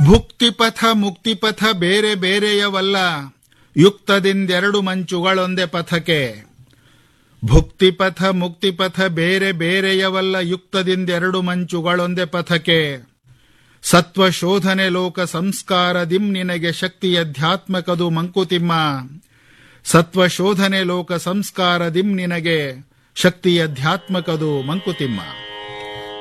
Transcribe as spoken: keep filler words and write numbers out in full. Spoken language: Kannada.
ಭುಕ್ತಿಪಥ ಮುಕ್ತಿಪಥ ಬೇರೆ ಬೇರೆಯವಲ್ಲ, ಯುಕ್ತದಿಂದೆರಡು ಮಂಚುಗಳೊಂದೇ ಪಥಕ್ಕೆ. ಭುಕ್ತಿಪಥ ಮುಕ್ತಿಪಥ ಬೇರೆ ಬೇರೆಯವಲ್ಲ, ಯುಕ್ತದಿಂದೆರಡು ಮಂಚುಗಳೊಂದೇ ಪಥಕ್ಕೆ. ಸತ್ವ ಶೋಧನೆ ಲೋಕ ಸಂಸ್ಕಾರದಿಂ ನಿನಗೆ ಶಕ್ತಿಯಧ್ಯಾತ್ಮಕದು ಮಂಕುತಿಮ್ಮ. ಸತ್ವ ಶೋಧನೆ ಲೋಕ ಸಂಸ್ಕಾರದಿಂ ನಿನಗೆ ಶಕ್ತಿಯಧ್ಯಾತ್ಮಕದು ಮಂಕುತಿಮ್ಮ.